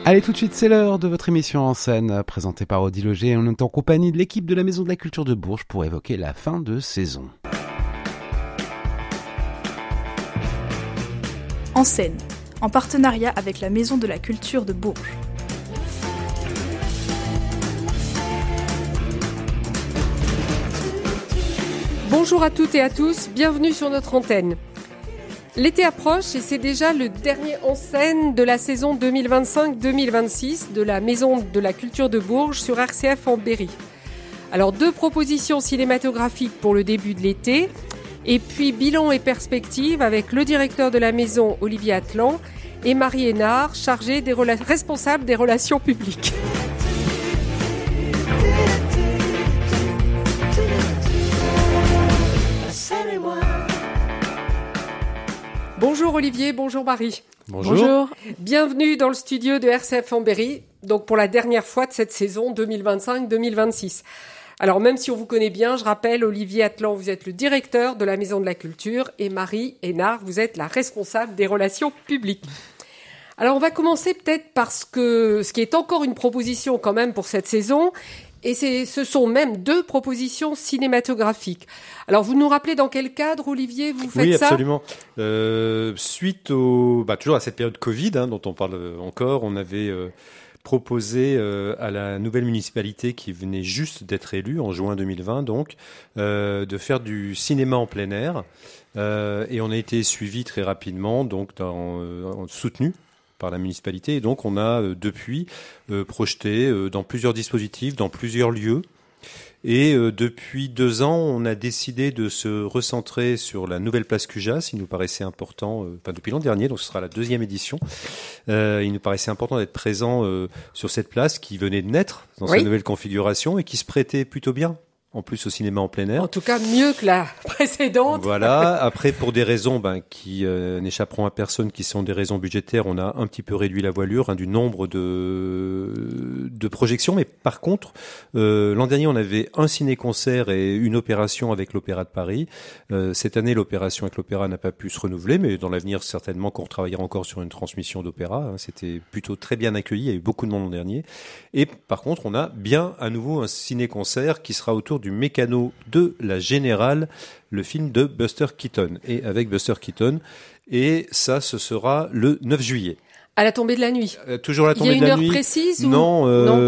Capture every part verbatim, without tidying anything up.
Allez, tout de suite, c'est l'heure de votre émission En Scène, présentée par Odile Auger. On est en compagnie de l'équipe de la Maison de la Culture de Bourges pour évoquer la fin de saison. En Scène, en partenariat avec la Maison de la Culture de Bourges. Bonjour à toutes et à tous, bienvenue sur notre antenne. L'été approche et c'est déjà le dernier En Scène de la saison deux mille vingt-cinq deux mille vingt-six de la Maison de la Culture de Bourges sur R C F en Berry. Alors deux propositions cinématographiques pour le début de l'été et puis bilan et perspective avec le directeur de la maison Olivier Atlan et Marie Hénard, chargée des rela- responsable des relations publiques. Bonjour Olivier, bonjour Marie. Bonjour. Bonjour. Bienvenue dans le studio de R C F en Berry, donc pour la dernière fois de cette saison deux mille vingt-cinq deux mille vingt-six. Alors même si on vous connaît bien, je rappelle, Olivier Atlan, vous êtes le directeur de la Maison de la Culture et Marie Hénard, vous êtes la responsable des relations publiques. Alors on va commencer peut-être par ce, que, ce qui est encore une proposition quand même pour cette saison. Et c'est, ce sont même deux propositions cinématographiques. Alors, vous nous rappelez dans quel cadre, Olivier, vous faites oui, ça ? Oui, absolument. Euh, suite au, bah, toujours à cette période Covid, hein, dont on parle encore, on avait euh, proposé euh, à la nouvelle municipalité qui venait juste d'être élue, en juin deux mille vingt, donc, euh, de faire du cinéma en plein air. Euh, et on a été suivi très rapidement, donc, dans, euh, soutenu par la municipalité. Et donc, on a euh, depuis euh, projeté euh, dans plusieurs dispositifs, dans plusieurs lieux. Et euh, depuis deux ans, on a décidé de se recentrer sur la nouvelle place Cujas. Il nous paraissait important, euh, enfin depuis l'an dernier, donc ce sera la deuxième édition. Euh, il nous paraissait important d'être présent euh, sur cette place qui venait de naître dans oui. sa nouvelle configuration et qui se prêtait plutôt bien. En plus au cinéma en plein air. En tout cas, mieux que la précédente. Voilà. Après, pour des raisons ben, qui euh, n'échapperont à personne, qui sont des raisons budgétaires, on a un petit peu réduit la voilure hein, du nombre de, de projections. Mais par contre, euh, l'an dernier, on avait un ciné-concert et une opération avec l'Opéra de Paris. Euh, cette année, l'opération avec l'Opéra n'a pas pu se renouveler, mais dans l'avenir, certainement qu'on retravaillera encore sur une transmission d'opéra. Hein. C'était plutôt très bien accueilli. Il y a eu beaucoup de monde l'an dernier. Et par contre, on a bien à nouveau un ciné-concert qui sera autour du Mécano de la Générale, le film de Buster Keaton. Et avec Buster Keaton, et ça, ce sera le neuf juillet. À la tombée de la nuit. Euh, toujours à la tombée de la nuit. Il y a une heure précise ou... Non,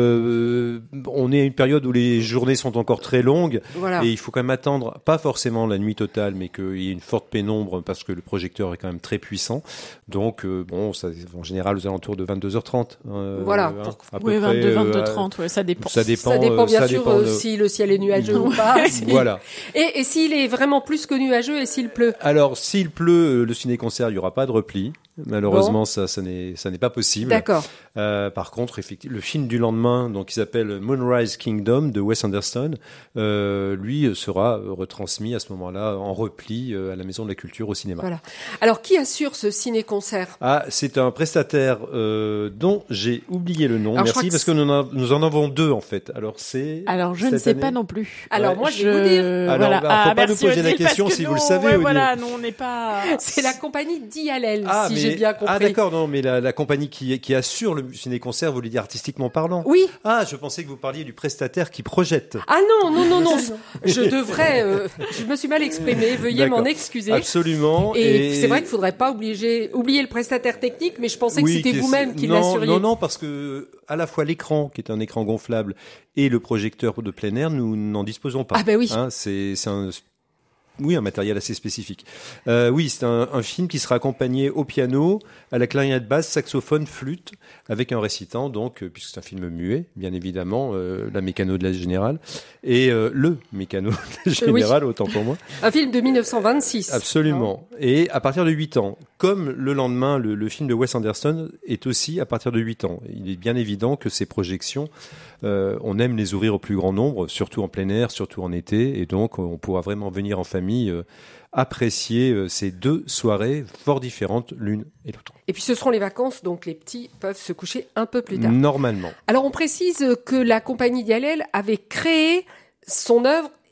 euh, non. On est à une période où les journées sont encore très longues. Voilà. Et il faut quand même attendre, pas forcément la nuit totale, mais qu'il y ait une forte pénombre parce que le projecteur est quand même très puissant. Donc, euh, bon, ça, en général, aux alentours de vingt-deux heures trente. Euh, voilà. Hein, à oui, peu vingt-deux, près, vingt-deux euh, trente, ouais, ça dépend. Ça dépend, ça dépend bien ça sûr dépend de... si le ciel est nuageux ou pas. Si... Voilà. Et, et s'il est vraiment plus que nuageux et s'il pleut ? Alors, s'il pleut, le ciné-concert, il n'y aura pas de repli. Malheureusement, bon. ça, ça n'est, ça n'est pas possible. D'accord. Euh, par contre, effectivement, le film du lendemain, donc, qui s'appelle Moonrise Kingdom de Wes Anderson, euh, lui sera retransmis à ce moment-là en repli euh, à la Maison de la Culture au cinéma. Voilà. Alors, qui assure ce ciné-concert ? Ah, c'est un prestataire euh, dont j'ai oublié le nom. Alors, Merci, que parce que nous en, nous en avons deux en fait. Alors c'est. Alors je ne sais année... pas non plus. Alors ouais. moi je vais vous dire. Alors, voilà. bah, faut ah, pas nous poser la question si non, vous le savez. Ouais, voilà, non, on n'est pas. C'est la compagnie Dialel, ah, si mais... j'ai bien compris. Ah d'accord, non, mais la, la compagnie qui, qui assure le ciné-concert, vous voulez dire artistiquement parlant ? Oui. Ah, je pensais que vous parliez du prestataire qui projette. Ah non, non, non, non. Je devrais. Euh, je me suis mal exprimée. Veuillez D'accord. m'en excuser. Absolument. Et, et... c'est vrai qu'il faudrait pas obliger, oublier le prestataire technique, mais je pensais oui, que c'était vous-même qui non, l'assuriez. Non, non, parce que à la fois l'écran, qui est un écran gonflable, et le projecteur de plein air, nous n'en disposons pas. Ah ben oui. Hein, c'est, c'est un Oui, un matériel assez spécifique. Euh, oui, c'est un, un film qui sera accompagné au piano, à la clarinette basse, saxophone, flûte, avec un récitant, donc, euh, puisque c'est un film muet, bien évidemment, euh, la Mécano de la Générale, et euh, le Mécano de la Générale, oui. Autant pour moi. Un film de dix-neuf cent vingt-six. Absolument. Non et à partir de huit ans, comme Le Lendemain, le, le film de Wes Anderson, est aussi à partir de huit ans. Il est bien évident que ces projections, euh, on aime les ouvrir au plus grand nombre, surtout en plein air, surtout en été, et donc on pourra vraiment venir en famille euh, apprécier euh, ces deux soirées fort différentes l'une et l'autre. Et puis ce seront les vacances, donc les petits peuvent se coucher un peu plus tard. Normalement. Alors on précise que la compagnie Dialel avait créé son œuvre et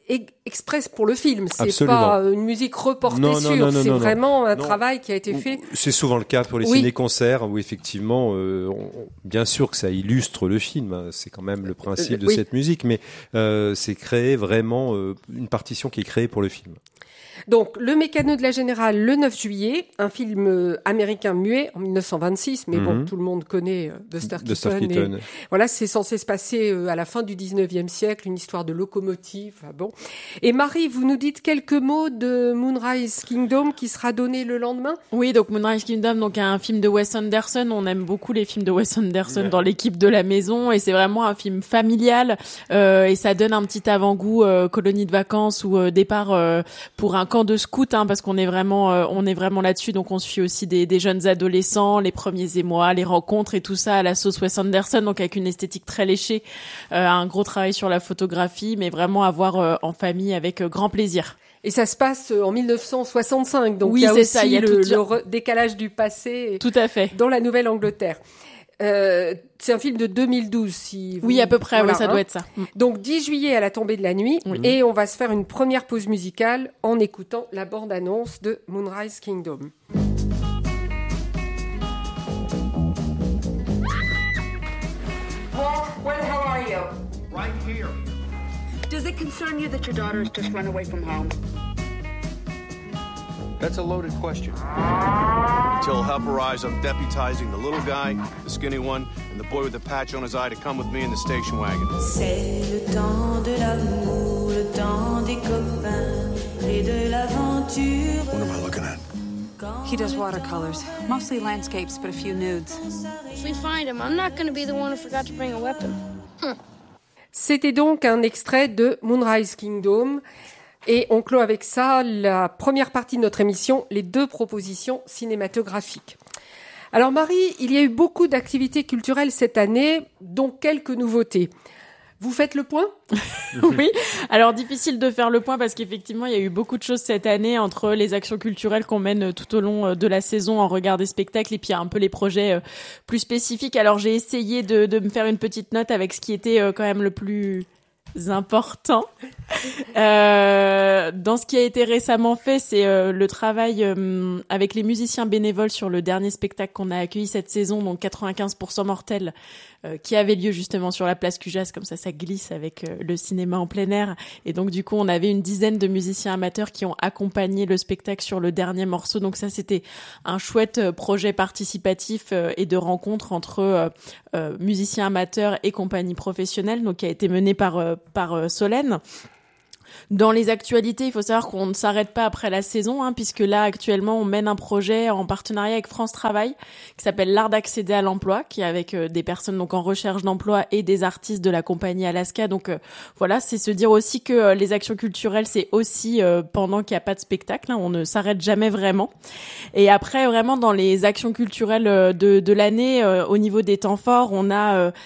express pour le film. C'est Absolument. pas une musique reportée non, sur. Non, non, non, c'est non, vraiment non. un non. travail qui a été fait. C'est souvent le cas pour les oui. ciné-concerts où effectivement, euh, on, bien sûr que ça illustre le film. Hein, c'est quand même le principe de oui. cette musique, mais euh, c'est créé vraiment euh, une partition qui est créée pour le film. Donc, Le Mécano de la Générale, le neuf juillet, un film euh, américain muet en mille neuf cent vingt-six, mais mm-hmm. bon, tout le monde connaît euh, Buster Keaton. Buster Keaton. Et, voilà, c'est censé se passer euh, à la fin du dix-neuvième siècle, une histoire de locomotive. Ah bon. Et Marie, vous nous dites quelques mots de Moonrise Kingdom qui sera donné le lendemain ? Oui, donc Moonrise Kingdom, donc un film de Wes Anderson. On aime beaucoup les films de Wes Anderson ouais. dans l'équipe de la maison, et c'est vraiment un film familial, euh, et ça donne un petit avant-goût euh, colonie de vacances ou euh, départ euh, pour un camp de scout, hein, parce qu'on est vraiment, euh, on est vraiment là-dessus. Donc on suit aussi des, des jeunes adolescents, les premiers émois, les rencontres et tout ça à la sauce Wes Anderson, donc avec une esthétique très léchée, euh, un gros travail sur la photographie, mais vraiment à voir euh, en famille avec euh, grand plaisir. Et ça se passe en mille neuf cent soixante-cinq, donc oui, il y a aussi ça, il y a le, tout... le re- décalage du passé. Tout à fait. Dans la Nouvelle-Angleterre. Euh, c'est un film de deux mille douze, si vous... Oui, à peu près, voilà, oui, ça hein. doit être ça. Donc, dix juillet à la tombée de la nuit, oui. Et on va se faire une première pause musicale en écoutant la bande-annonce de Moonrise Kingdom. Walt, where the hell are you? Right here. Does it concern you that your daughter has just run away from home? That's a loaded question. Until help arrives, I'm deputizing the little guy, the skinny one, and the boy with the patch on his eye to come with me in the station wagon. C'est le temps de l'amour, le temps des copains et de l'aventure. What am I looking at? He does watercolors, mostly landscapes, but a few nudes. If we find him, I'm not going to be the one who forgot to bring a weapon. Hm. C'était donc un extrait de Moonrise Kingdom. Et on clôt avec ça la première partie de notre émission, les deux propositions cinématographiques. Alors Marie, il y a eu beaucoup d'activités culturelles cette année, dont quelques nouveautés. Vous faites le point ? Oui, alors difficile de faire le point parce qu'effectivement, il y a eu beaucoup de choses cette année entre les actions culturelles qu'on mène tout au long de la saison en regard des spectacles et puis un peu les projets plus spécifiques. Alors j'ai essayé de, de me faire une petite note avec ce qui était quand même le plus... important. Euh, dans ce qui a été récemment fait, c'est euh, le travail euh, avec les musiciens bénévoles sur le dernier spectacle qu'on a accueilli cette saison, donc quatre-vingt-quinze pour cent mortel, euh, qui avait lieu justement sur la place Cujas, comme ça ça glisse avec euh, le cinéma en plein air. Et donc du coup, on avait une dizaine de musiciens amateurs qui ont accompagné le spectacle sur le dernier morceau. Donc ça, c'était un chouette euh, projet participatif euh, et de rencontre entre euh, euh, musiciens amateurs et compagnie professionnelle, donc qui a été mené par euh, par euh, Solène. Dans les actualités, il faut savoir qu'on ne s'arrête pas après la saison, hein, puisque là, actuellement, on mène un projet en partenariat avec France Travail qui s'appelle l'art d'accéder à l'emploi, qui est avec euh, des personnes donc en recherche d'emploi et des artistes de la compagnie Alaska. Donc euh, voilà, c'est se dire aussi que euh, les actions culturelles, c'est aussi euh, pendant qu'il n'y a pas de spectacle, hein, on ne s'arrête jamais vraiment. Et après, vraiment, dans les actions culturelles euh, de, de l'année, euh, au niveau des temps forts, on a euh,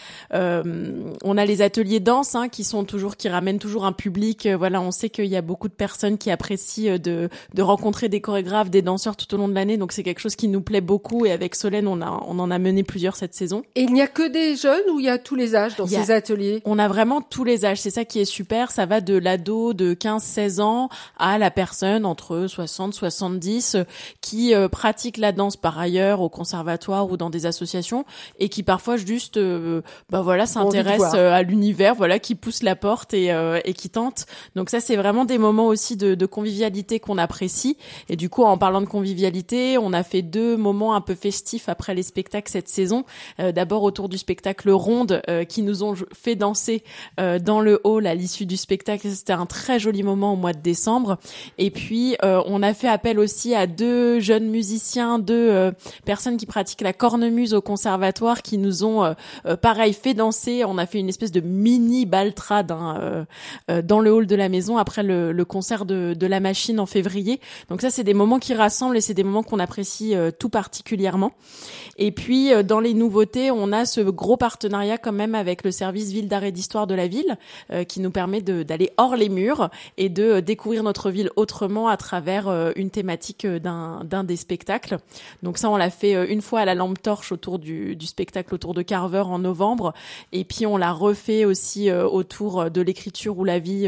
euh, on a les ateliers danse, hein, qui sont toujours, qui ramènent toujours un public. Euh, voilà, on sait qu'il y a beaucoup de personnes qui apprécient de, de rencontrer des chorégraphes, des danseurs tout au long de l'année. Donc, c'est quelque chose qui nous plaît beaucoup. Et avec Solène, on, a, on en a mené plusieurs cette saison. Et il n'y a que des jeunes ou il y a tous les âges dans ces ateliers ? On a vraiment tous les âges. C'est ça qui est super. Ça va de l'ado de quinze seize ans à la personne entre soixante soixante-dix qui euh, pratique la danse par ailleurs au conservatoire ou dans des associations et qui parfois juste euh, bah voilà, s'intéresse à l'univers, voilà, qui pousse la porte et, euh, et qui tente. Donc ça, c'est vraiment des moments aussi de, de convivialité qu'on apprécie. Et du coup, en parlant de convivialité, on a fait deux moments un peu festifs après les spectacles cette saison. Euh, d'abord autour du spectacle Ronde, euh, qui nous ont fait danser euh, dans le hall à l'issue du spectacle. C'était un très joli moment au mois de décembre. Et puis, euh, on a fait appel aussi à deux jeunes musiciens, deux euh, personnes qui pratiquent la cornemuse au conservatoire, qui nous ont, euh, euh, pareil, fait danser. On a fait une espèce de mini baltrade hein, euh, euh, dans le hall de la maison après le, le concert de, de la machine en février. Donc ça, c'est des moments qui rassemblent et c'est des moments qu'on apprécie euh, tout particulièrement. Et puis, euh, dans les nouveautés, on a ce gros partenariat quand même avec le service ville d'art et d'histoire de la ville euh, qui nous permet de, d'aller hors les murs et de euh, découvrir notre ville autrement à travers euh, une thématique euh, d'un, d'un des spectacles. Donc ça, on l'a fait euh, une fois à la lampe torche autour du, du spectacle autour de Carver en novembre. Et puis, on l'a refait aussi euh, autour de l'écriture ou la vie, euh, ce spectacle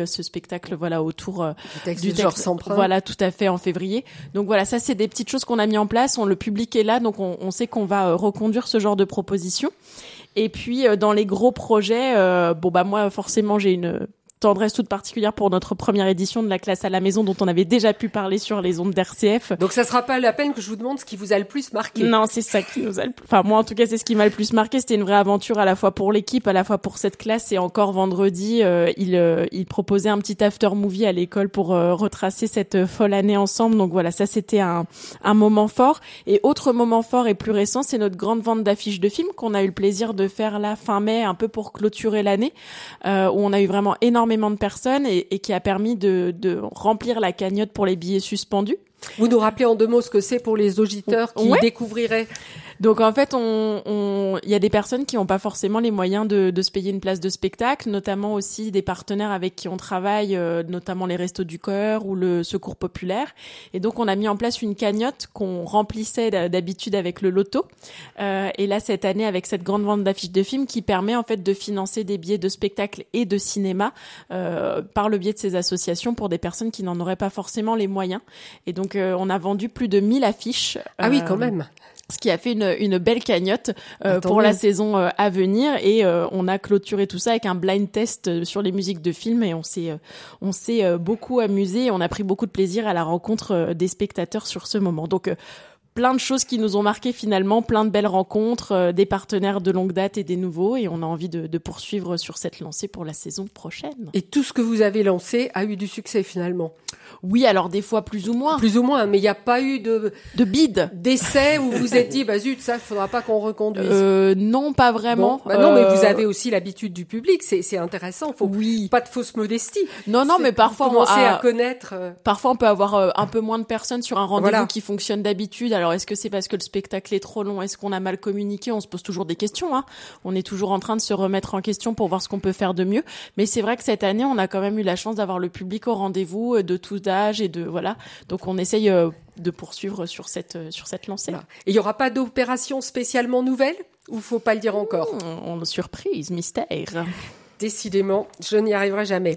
spectacle, voilà, autour euh, du texte du de Georges Semprin. Voilà, tout à fait, en février. Donc voilà, ça c'est des petites choses qu'on a mis en place. On, le public est là, donc on, on sait qu'on va euh, reconduire ce genre de propositions. Et puis euh, dans les gros projets, euh, bon bah moi forcément j'ai une tendresse toute particulière pour notre première édition de la classe à la maison dont on avait déjà pu parler sur les ondes d'R C F. Donc ça sera pas la peine que je vous demande ce qui vous a le plus marqué. Non, c'est ça qui nous a le plus... Enfin, moi en tout cas, c'est ce qui m'a le plus marqué. C'était une vraie aventure à la fois pour l'équipe, à la fois pour cette classe. Et encore vendredi, euh, il, euh, il proposait un petit after-movie à l'école pour euh, retracer cette folle année ensemble. Donc voilà, ça c'était un, un moment fort. Et autre moment fort et plus récent, c'est notre grande vente d'affiches de films qu'on a eu le plaisir de faire là fin mai, un peu pour clôturer l'année, euh, où on a eu vraiment énormément de personnes et, et qui a permis de, de remplir la cagnotte pour les billets suspendus. Vous nous rappelez en deux mots ce que c'est pour les auditeurs qui ouais. découvriraient. Donc en fait, on, on, il y a des personnes qui n'ont pas forcément les moyens de, de se payer une place de spectacle, notamment aussi des partenaires avec qui on travaille, euh, notamment les Restos du Cœur ou le Secours Populaire. Et donc on a mis en place une cagnotte qu'on remplissait d'habitude avec le loto. Euh, et là cette année avec cette grande vente d'affiches de films qui permet en fait de financer des billets de spectacle et de cinéma euh, par le biais de ces associations pour des personnes qui n'en auraient pas forcément les moyens. Et donc euh, on a vendu plus de mille affiches. Ah oui, euh, quand même. Ce qui a fait une, une belle cagnotte euh, pour la saison euh, à venir et euh, on a clôturé tout ça avec un blind test sur les musiques de films et on s'est euh, on s'est euh, beaucoup amusé et on a pris beaucoup de plaisir à la rencontre euh, des spectateurs sur ce moment. Donc euh, plein de choses qui nous ont marqué finalement, plein de belles rencontres, euh, des partenaires de longue date et des nouveaux et on a envie de, de poursuivre sur cette lancée pour la saison prochaine. Et tout ce que vous avez lancé a eu du succès finalement. Oui, alors des fois plus ou moins. Plus ou moins, mais il n'y a pas eu de de bide, d'essai où vous vous êtes dit bah zut, ça, il faudra pas qu'on reconduise. Euh, non, pas vraiment. Bon, bah non, mais euh... vous avez aussi l'habitude du public, c'est c'est intéressant. Faut oui. pas de fausse modestie. Non, non, mais parfois on commencer a... à connaître. Euh... Parfois, on peut avoir euh, un peu moins de personnes sur un rendez-vous voilà. qui fonctionne d'habitude. Alors, est-ce que c'est parce que le spectacle est trop long? Est-ce qu'on a mal communiqué? On se pose toujours des questions. Hein. On est toujours en train de se remettre en question pour voir ce qu'on peut faire de mieux. Mais c'est vrai que cette année, on a quand même eu la chance d'avoir le public au rendez-vous, de tout âge et de voilà. Donc on essaye euh, de poursuivre sur cette euh, sur cette lancée. Voilà. Et il y aura pas d'opération spécialement nouvelle ou faut pas le dire encore? Mmh, on surprise, mystère. Décidément, je n'y arriverai jamais.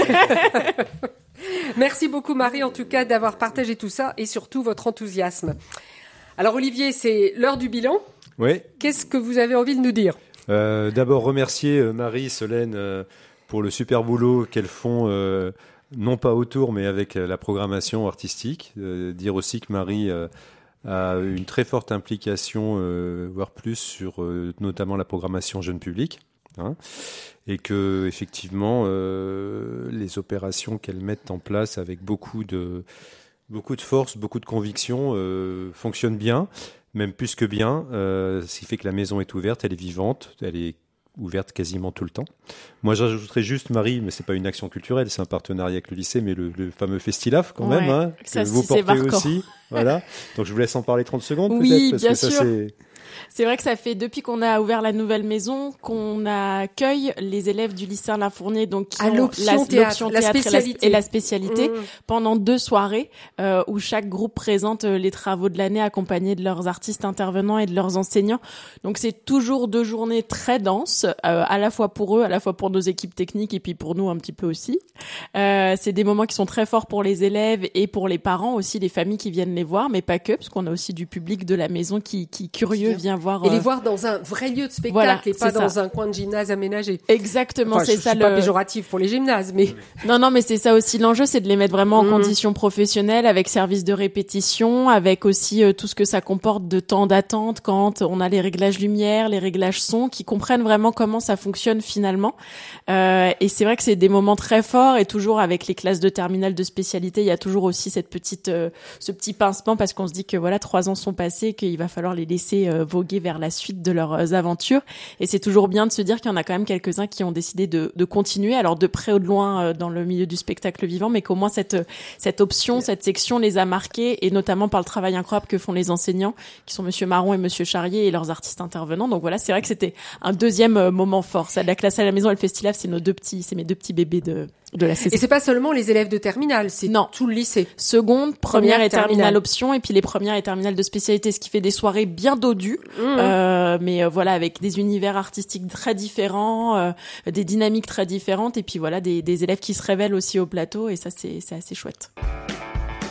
Merci beaucoup Marie en tout cas d'avoir partagé tout ça et surtout votre enthousiasme. Alors Olivier, c'est l'heure du bilan. Oui. Qu'est-ce que vous avez envie de nous dire? euh, D'abord remercier euh, Marie, Solène euh, pour le super boulot qu'elles font. Euh, non pas autour, mais avec la programmation artistique. Euh, dire aussi que Marie euh, a une très forte implication, euh, voire plus, sur euh, notamment la programmation jeune public. Hein, et que effectivement, euh, les opérations qu'elles mettent en place avec beaucoup de, beaucoup de force, beaucoup de conviction, euh, fonctionnent bien, même plus que bien. Euh, ce qui fait que la maison est ouverte, elle est vivante, elle est ouverte quasiment tout le temps. Moi, j'ajouterais juste, Marie, mais c'est pas une action culturelle, c'est un partenariat avec le lycée, mais le, le fameux Festilaf quand ouais, même, hein, que ça, vous si portez aussi. Voilà. Donc, je vous laisse en parler trente secondes oui, peut-être, parce bien que ça, sûr. c'est... C'est vrai que ça fait depuis qu'on a ouvert la nouvelle maison qu'on accueille les élèves du lycée Alain Fournier, donc qui à ont l'option la, théâtre, la théâtre spécialité. et la, et la spécialité mmh. pendant deux soirées euh, où chaque groupe présente les travaux de l'année accompagnés de leurs artistes intervenants et de leurs enseignants. Donc c'est toujours deux journées très denses, euh, à la fois pour eux, à la fois pour nos équipes techniques et puis pour nous un petit peu aussi. Euh, c'est des moments qui sont très forts pour les élèves et pour les parents aussi, les familles qui viennent les voir, mais pas que, parce qu'on a aussi du public de la maison qui, qui curieux Bien. vient voir. Et euh, les voir dans un vrai lieu de spectacle voilà, et pas dans ça. un coin de gymnase aménagé. Exactement, enfin, c'est je, ça je suis le. pas péjoratif pour les gymnases, mais non, non, mais c'est ça aussi l'enjeu, c'est de les mettre vraiment en mmh. conditions professionnelles, avec service de répétition, avec aussi euh, tout ce que ça comporte de temps d'attente quand on a les réglages lumière, les réglages son, qui comprennent vraiment comment ça fonctionne finalement. Euh, et c'est vrai que c'est des moments très forts et toujours avec les classes de terminale de spécialité, il y a toujours aussi cette petite, euh, ce petit pincement parce qu'on se dit que voilà, trois ans sont passés, qu'il va falloir les laisser euh, voguer vers la suite de leurs aventures. Et c'est toujours bien de se dire qu'il y en a quand même quelques-uns qui ont décidé de, de continuer, alors de près ou de loin euh, dans le milieu du spectacle vivant, mais qu'au moins cette, cette option, cette section les a marqués, et notamment par le travail incroyable que font les enseignants, qui sont Monsieur Marron et Monsieur Charrier, et leurs artistes intervenants. Donc voilà, c'est vrai que c'était un deuxième moment fort. Ça, la classe à la maison et le Festilaf, c'est nos deux petits, c'est mes deux petits bébés de, de la saison. Et c'est pas seulement les élèves de terminale, c'est non. tout le lycée. Seconde, première, première et terminale, terminale option, et puis les premières et terminales de spécialité, ce qui fait des soirées bien dodues, mmh. euh, mais euh, voilà, avec des univers artistiques très différents, euh, des dynamiques très différentes, et puis voilà, des, des élèves qui se révèlent aussi au plateau, et ça, c'est, c'est assez chouette.